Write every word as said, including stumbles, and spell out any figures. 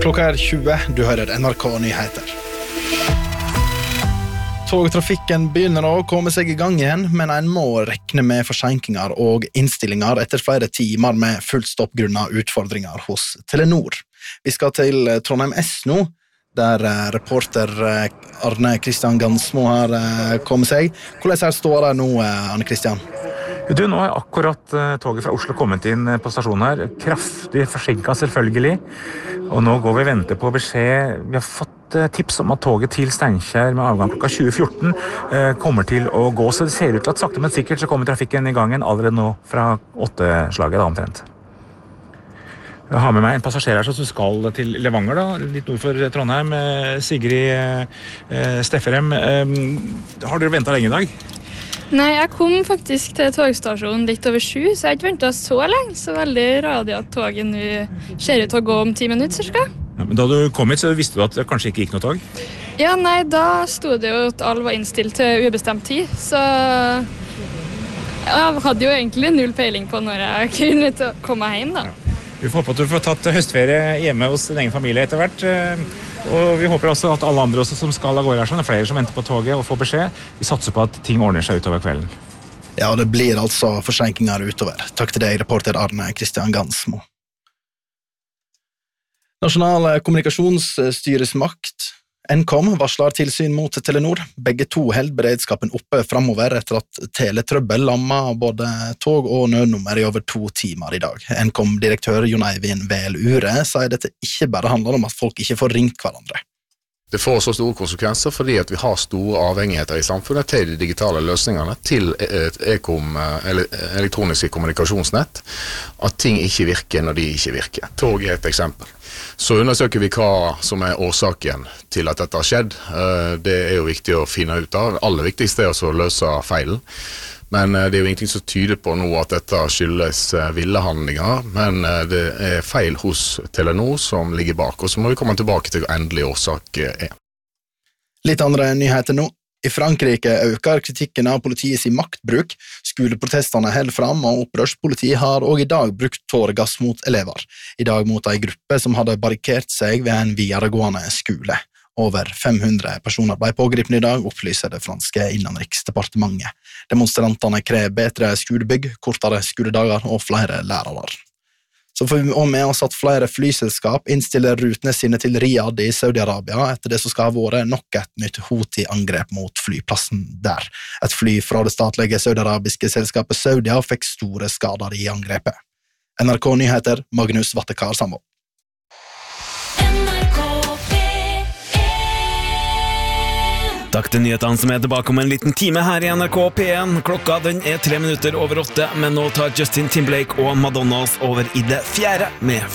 Klokka er tjue, du hører N R K Nyheter. Togtrafikken begynner å komme seg i gang igjen, men en må rekne med forsinkinger og innstillinger etter flere timer med fullt stopp grunnet utfordringer hos Telenor. Vi skal til Trondheim S nå, der reporter Arne Kristian Gansmo har kommet seg. Hvordan er ståret nå, Arne Kristian? Du, nå er akkurat toget fra Oslo kommet inn på stasjonen her. Kraftig forsinket selvfølgelig. Og nå går vi og venter på beskjed. Vi har fått tips om at toget til Steinkjer med avgang klokka tjue fjorten kommer til å gå. Så det ser ut til at sakte, men sikkert så kommer trafikken i gangen allerede nå fra åtte-slaget da, omtrent. Jeg har med meg en passasjer her som skal til Levanger, da, litt nord for Trondheim. Sigrid Stefferem. Har dere ventet lenge i dag? Nei, jeg kom faktisk til togstasjonen litt over sju, så jeg har ikke ventet så lenge. Så veldig radig at toget nå ser ut til å gå om ti minutter, cirka. Ja, men da du kom hit, så visste du at det kanskje ikke gikk noe tog? Ja, nei, da stod det jo at alle var innstilt til ubestemt tid, så jeg hadde jo egentlig null peiling på når jeg kunne til å komme hjem, da. Ja. Vi får håpe at du får tatt høstferie hjemme hos din egen familie etter hvert. Og vi håper også at alle andre også som skal av gårde her, sånn, er flere som venter på toget og får beskjed. Vi satser på at ting ordner seg utover kvelden. Ja, det blir altså forsinkinger utover. Takk til deg, reporter Arne Kristian Gansmo. Nasjonal kommunikasjonsstyresmakt Nkom varslar tilsyn mot Telenor. Begge to held beredskapen oppe fremover etter at teletrøbbel lamma både tog og nødnummer i over to timer i dag. Nkom-direktør Jon Eivind Vel Ure sier dette ikke bare handler om at folk ikke får ringt hverandre. Det får så store konsekvenser fordi at vi har store avhengigheter i samfunnet til de digitale løsningene, til e-kom, eller elektroniske kommunikasjonsnett, at ting ikke virker når de ikke virker. Tog er et eksempel. Så undersøker vi hva som er årsaken til at dette har skjedd. Det er jo viktig å finne ut av. Det aller viktigste er å løse feilen. Men det er jo ingenting som tyder på nå at dette skyldes ville handlinger, men det er feil hos Telenor som ligger bak, og så må vi komme tilbake til hva endelig årsak er. Litt andre nyheter nå. I Frankrike øker kritikken av politiets maktbruk. Skoleprotestene held fram, og opprørspoliti har også i dag brukt tåregass mot elever. I dag mot en gruppe som hadde barrikert seg ved en videregående skole. Over fem hundre personer ble pågripne i dag, opplyser det franske innenriksdepartementet. Demonstrantene krever bedre skolebygg, kortere skoledager og flere lærere. Så får vi også med oss at flere flyselskap innstiller rutene sine til Riyadh i Saudi-Arabia etter det som skal ha vært nok et nytt Houthi-angrep mot flyplassen der. Et fly fra det statlige saudi-arabiske selskapet Saudia fikk store skader i angrepet. N R K Nyheter, Magnus Vattekar Sambo. Takk til nyhetene som er tilbake om en liten time her i N R K P en. Klokka den er tre minutter over åtte, men nå tar Justin Timberlake og Madonna over i det fjerde med